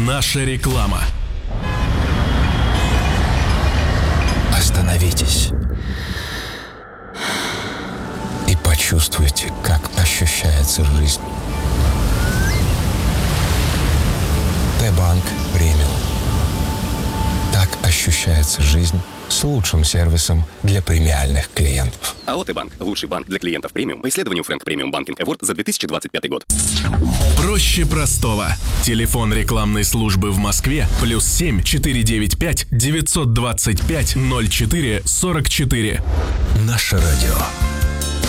Наша реклама. Остановитесь и почувствуйте, как ощущается жизнь. Т-банк премиум. Так ощущается жизнь с лучшим сервисом для премиальных клиентов. АО «Т-банк» – лучший банк для клиентов премиум по исследованию Frank Premium Banking Award за 2025 год. Проще простого. Телефон рекламной службы в Москве +7 495 925 04 44. Наше радио.